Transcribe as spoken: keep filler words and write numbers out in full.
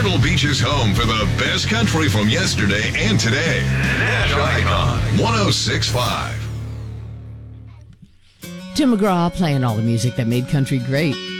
Myrtle Beach is home for the best country from yesterday and today. Nash Icon one oh six point five. Tim McGraw playing all the music that made country great.